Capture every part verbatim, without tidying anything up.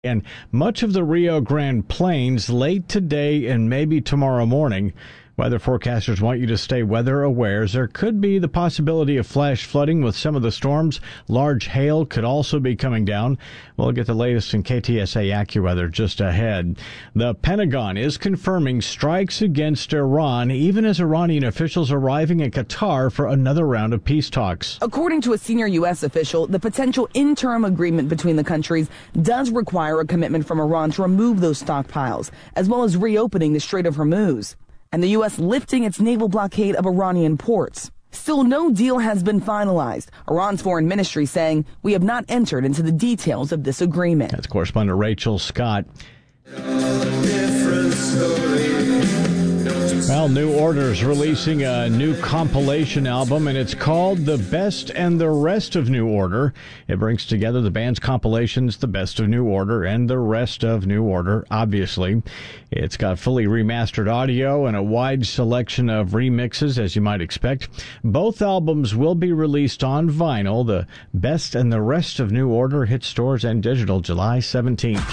And much of the Rio Grande Plains late today and maybe tomorrow morning. Weather forecasters want you to stay weather aware, as there could be the possibility of flash flooding with some of the storms. Large hail could also be coming down. We'll get the latest in K T S A AccuWeather just ahead. The Pentagon is confirming strikes against Iran, even as Iranian officials arriving in Qatar for another round of peace talks. According to a senior U S official, the potential interim agreement between the countries does require a commitment from Iran to remove those stockpiles, as well as reopening the Strait of Hormuz, and the U S lifting its naval blockade of Iranian ports. Still, no deal has been finalized. Iran's foreign ministry saying, "We have not entered into the details of this agreement." That's correspondent Rachel Scott. Well, New Order's releasing a new compilation album, and it's called The Best and the Rest of New Order. It brings together the band's compilations, The Best of New Order and The Rest of New Order, obviously. It's got fully remastered audio and a wide selection of remixes, as you might expect. Both albums will be released on vinyl. The Best and the Rest of New Order hit stores and digital July seventeenth.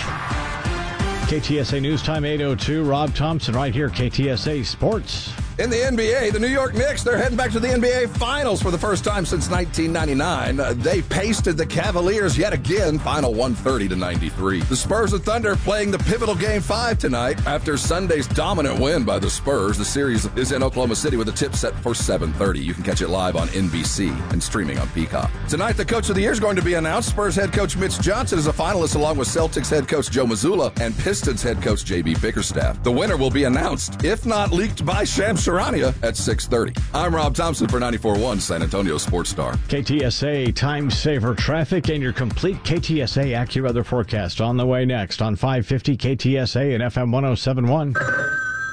K T S A News Time eight oh two. Rob Thompson right here, K T S A Sports. In the N B A, the New York Knicks, they're heading back to the N B A Finals for the first time since nineteen ninety-nine. Uh, they pasted the Cavaliers yet again, final one thirty to ninety-three. The Spurs and Thunder playing the pivotal Game five tonight. After Sunday's dominant win by the Spurs, the series is in Oklahoma City with a tip set for seven thirty. You can catch it live on N B C and streaming on Peacock. Tonight, the Coach of the Year is going to be announced. Spurs head coach Mitch Johnson is a finalist, along with Celtics head coach Joe Mazzulla and Pistons head coach J B Bickerstaff. The winner will be announced, if not leaked by Shams Charania, at six thirty. I'm Rob Thompson for ninety-four point one San Antonio Sports Star. K T S A Time Saver Traffic and your complete K T S A AccuWeather forecast on the way next on five fifty K T S A and F M one oh seven point one.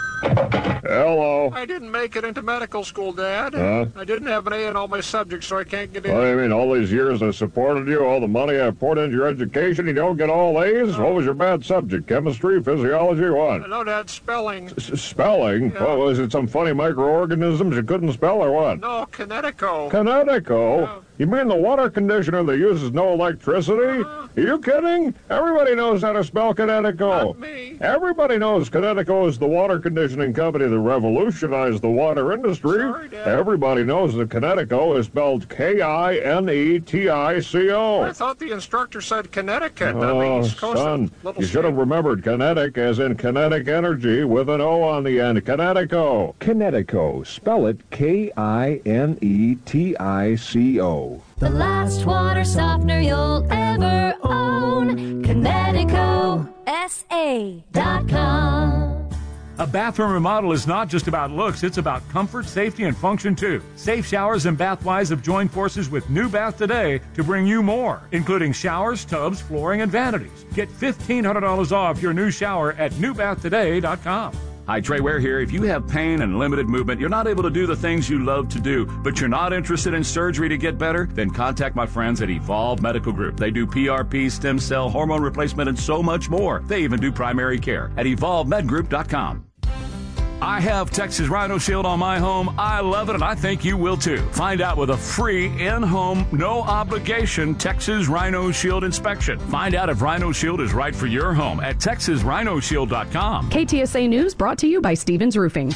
Hello. I didn't make it into medical school, Dad. Huh? I didn't have an A in all my subjects, so I can't get in. What do you mean, all these years I supported you, all the money I poured into your education, you don't get all A's? What was your bad subject? Chemistry, physiology, what? No, Dad, spelling. S- spelling? Yeah. What, was it some funny microorganisms you couldn't spell or what? No, Kinetico. Kinetico? Yeah. You mean the water conditioner that uses no electricity? Uh, Are you kidding? Everybody knows how to spell Kinetico. Not me. Everybody knows Kinetico is the water conditioning company that revolutionized the water industry. Sorry, Dad. Everybody knows that Kinetico is spelled K I N E T I C O. I thought the instructor said Connecticut. Oh, on the East Coast son, little you should have state. remembered kinetic as in kinetic energy with an O on the end. Kinetico. Kinetico. Spell it K I N E T I C O. The last water softener you'll ever own. Kinetico. S A dot com. A bathroom remodel is not just about looks, it's about comfort, safety, and function too. Safe Showers and Bathwise have joined forces with New Bath Today to bring you more, including showers, tubs, flooring, and vanities. Get fifteen hundred dollars off your new shower at new bath today dot com. Hi, Trey Ware here. If you have pain and limited movement, you're not able to do the things you love to do, but you're not interested in surgery to get better, then contact my friends at Evolve Medical Group. They do P R P, stem cell, hormone replacement, and so much more. They even do primary care at evolve med group dot com. I have Texas Rhino Shield on my home. I love it, and I think you will too. Find out with a free in-home, no-obligation Texas Rhino Shield inspection. Find out if Rhino Shield is right for your home at texas rhino shield dot com. K T S A News brought to you by Stevens Roofing.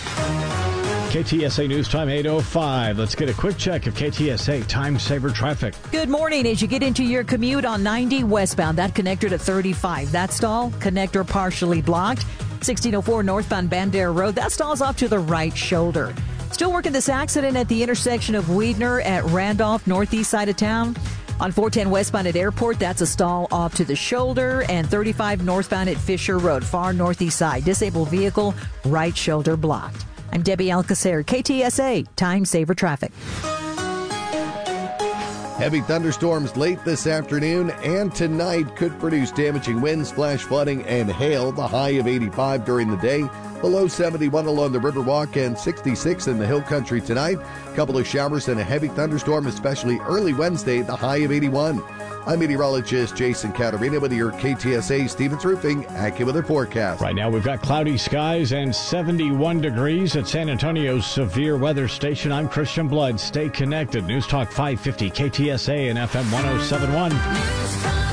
K T S A News Time eight oh five. Let's get a quick check of K T S A Time Saver Traffic. Good morning. As you get into your commute on ninety westbound, that connector to thirty-five. That stall, connector partially blocked. sixteen oh four northbound Bandera Road, that stall's off to the right shoulder. Still working this accident at the intersection of Weidner at Randolph, northeast side of town. On four ten westbound at Airport, that's a stall off to the shoulder. And thirty-five northbound at Fisher Road, far northeast side. Disabled vehicle, right shoulder blocked. I'm Debbie Alcacer, K T S A Time Saver Traffic. Heavy thunderstorms late this afternoon and tonight could produce damaging winds, flash flooding, and hail. The high of eighty-five during the day. The low seventy-one along the Riverwalk and sixty-six in the Hill Country tonight. Couple of showers and a heavy thunderstorm, especially early Wednesday. The high of eighty-one. I'm meteorologist Jason Caterina with your K T S A Stevens Roofing AccuWeather forecast. Right now we've got cloudy skies and seventy-one degrees at San Antonio's Severe Weather Station. I'm Christian Blood. Stay connected. News Talk five fifty K T S A and F M one oh seven point one.